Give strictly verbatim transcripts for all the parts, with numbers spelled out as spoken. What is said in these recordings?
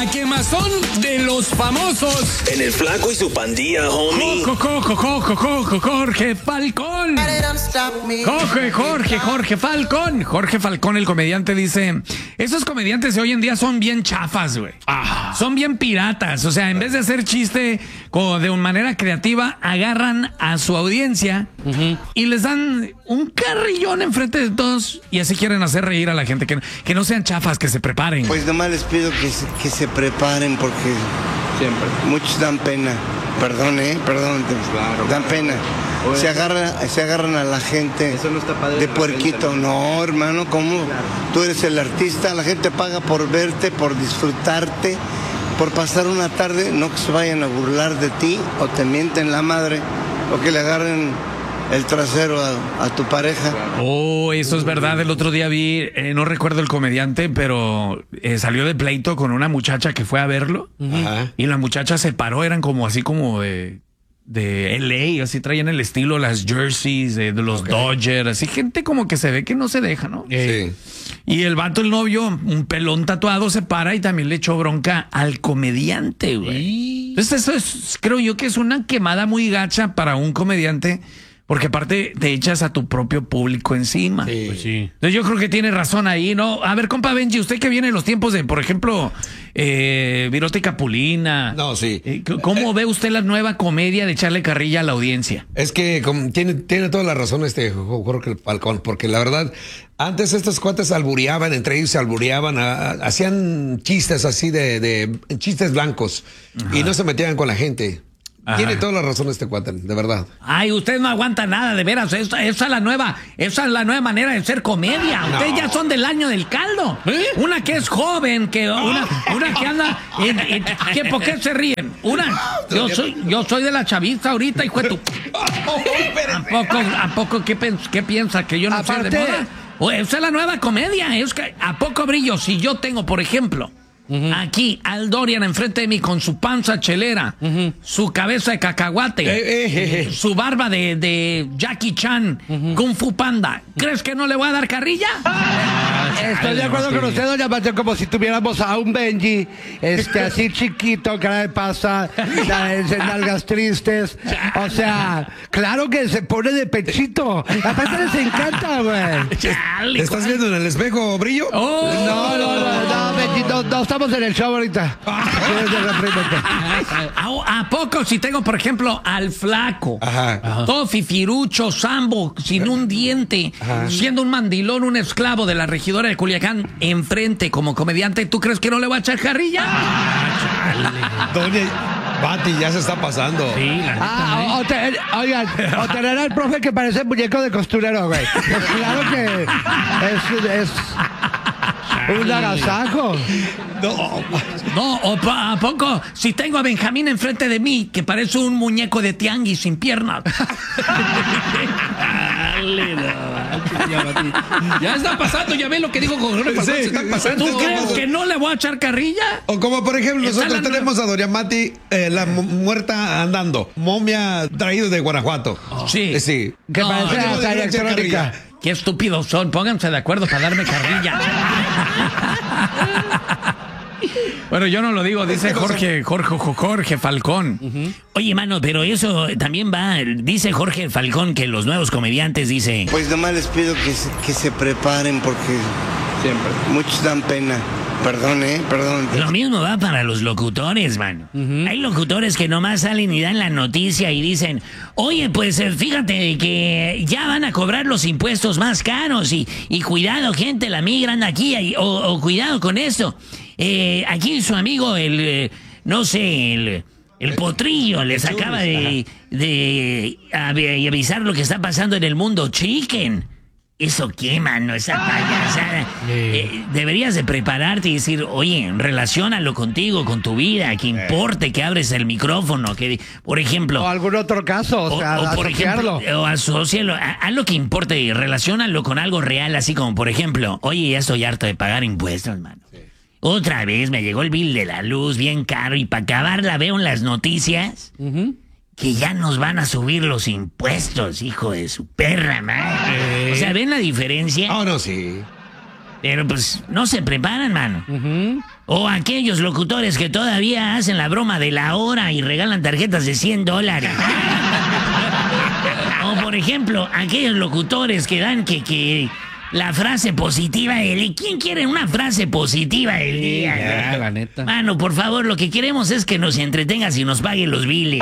La quemazón de los famosos. En el Flaco y su pandilla, homie. Coco, coco, coco, coco, Jorge Falcón. Jorge, Jorge, Jorge Falcón. Jorge Falcón, el comediante, dice: esos comediantes de hoy en día son bien chafas, güey. Ah. Son bien piratas. O sea, en vez de hacer chiste como de una manera creativa, agarran a su audiencia uh-huh. y les dan un carrillón enfrente de todos y así quieren hacer reír a la gente. Que, que no sean chafas, que se preparen. Pues nomás les pido que se, que se preparen porque siempre muchos dan pena. Perdón, eh, perdón, claro, dan pena. Oye, se agarran, se agarran a la gente. Eso no está padre de puerquito. Repente, ¿no? no, hermano, ¿cómo? Claro. Tú eres el artista, la gente paga por verte, por disfrutarte, por pasar una tarde, no que se vayan a burlar de ti o te mienten la madre o que le agarren el trasero a, a tu pareja. Oh, eso es verdad. El otro día vi, eh, no recuerdo el comediante, pero eh, salió de pleito con una muchacha que fue a verlo. Uh-huh. Y la muchacha se paró, eran como así como de, de L A, así traían el estilo, las jerseys de, de los okay. Dodgers, así gente como que se ve que no se deja, ¿no? Sí. Y el vato, el novio, un pelón tatuado, se para y también le echó bronca al comediante, güey. Sí. Entonces eso es, creo yo que es una quemada muy gacha para un comediante. Porque aparte te echas a tu propio público encima. Sí. Pues sí. Entonces yo creo que tiene razón ahí, ¿no? A ver, compa Benji, usted que viene en los tiempos de, por ejemplo, eh, Virote Capulina. No, sí. Eh, ¿Cómo eh, ve usted la nueva comedia de echarle carrilla a la audiencia? Es que como, tiene, tiene toda la razón este Jorge Falcón, porque la verdad, antes estos cuates albureaban, entre ellos se albureaban, a, a, hacían chistes así de, de chistes blancos. Ajá. Y no se metían con la gente. Ajá. Tiene toda la razón este cuate, de verdad. Ay, usted no aguanta nada, de veras. Esa, esa es la nueva, esa es la nueva manera de ser comedia. No. Ustedes ya son del año del caldo. ¿Eh? Una que es joven, que una, una que anda. En, en, ¿qué, ¿Por qué se ríen? Una. Yo soy, yo soy de la chavista ahorita, hijo de tu. ¿A poco, a poco qué, qué piensa que yo no Aparte, soy de moda? O esa es la nueva comedia. Es que a poco brillo. Si yo tengo, por ejemplo. Uh-huh. Aquí, Al Dorian enfrente de mí con su panza chelera, uh-huh. su cabeza de cacahuate, eh, eh, eh. su barba de, de Jackie Chan, uh-huh. Kung Fu Panda. ¿Crees que no le voy a dar carrilla? Ah, estoy de acuerdo con usted, doña Mateo, como si tuviéramos a un Benji, este, así chiquito, cara de pasa, nalgas tristes. O sea, claro que se pone de pechito. Aparte les encanta, güey. ¿Te estás viendo en el espejo, Brillo? Oh. No, no, no, no, Benji, no, no, estamos en el show ahorita. ¿A, ¿A poco si tengo, por ejemplo, al Flaco? Ajá. Ajá. Todo fifirucho, sambo, sin un diente, ajá. siendo un mandilón, un esclavo de la regidora de Culiacán, enfrente como comediante, ¿tú crees que no le va a echar carrilla? Ah, Doña Bati, ya se está pasando. Sí, la neta, ah, ¿eh? o te, oigan, o tener al profe que parece muñeco de costurero, güey. Pues claro que es... es un agasajo. No, no, o ¿a poco? Si tengo a Benjamín enfrente de mí, que parece un muñeco de tianguis sin piernas. Ya está pasando, ya ves lo que digo con Jorge Falcón, sí, se está pasando. ¿Tú crees que no le voy a echar carrilla? O como por ejemplo, Está nosotros la... tenemos a Doña Mati, eh, la muerta andando, momia traído de Guanajuato. Oh. Sí. Sí. Que no, parece no, hasta electrónica. Qué estúpidos son, pónganse de acuerdo para darme carrilla. Bueno, yo no lo digo, dice Jorge, Jorge, Jorge Falcón. Uh-huh. Oye, mano, pero eso también va, dice Jorge Falcón que los nuevos comediantes, dice... Pues nomás les pido que se, que se preparen porque siempre muchos dan pena. Perdón, eh, perdón. Lo mismo va para los locutores, mano. Uh-huh. Hay locutores que nomás salen y dan la noticia y dicen, oye, pues fíjate que ya van a cobrar los impuestos más caros y, y cuidado, gente, la migra anda aquí, o, o cuidado con esto. Eh, aquí su amigo, el, eh, no sé, el, el potrillo, les acaba de, de, de avisar lo que está pasando en el mundo chicken. ¿Eso qué, mano? Esa payasada. Eh, deberías de prepararte y decir, oye, relaciónalo contigo, con tu vida, que importe que abres el micrófono, que, por ejemplo... O algún otro caso, o, o sea, o por ejemplo, o asociarlo, haz lo que importe, relaciónalo con algo real, así como, por ejemplo, oye, ya estoy harto de pagar impuestos, mano. Sí. Otra vez me llegó el bill de la luz bien caro y para acabarla veo en las noticias... Uh-huh. Que ya nos van a subir los impuestos, hijo de su perra, madre. Eh. O sea, ¿ven la diferencia? Oh, no, sí. Pero pues no se preparan, mano. Uh-huh. O aquellos locutores que todavía hacen la broma de la hora y regalan tarjetas de cien dólares. O por ejemplo, aquellos locutores que dan que, que la frase positiva del día. ¿Quién quiere una frase positiva del día? Ya, la neta. Mano, por favor, lo que queremos es que nos entretengas y nos paguen los biles.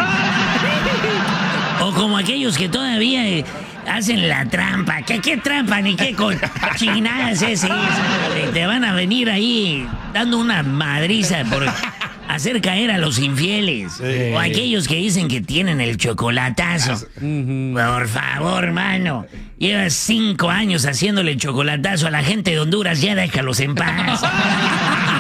O como aquellos que todavía eh, hacen la trampa. ¿Qué, qué trampa ni qué cochinadas es eso? Te van a venir ahí dando una madriza por hacer caer a los infieles. Sí. O aquellos que dicen que tienen el chocolatazo. Uh-huh. Por favor, mano. Llevas cinco años haciéndole el chocolatazo a la gente de Honduras. Ya déjalos en paz.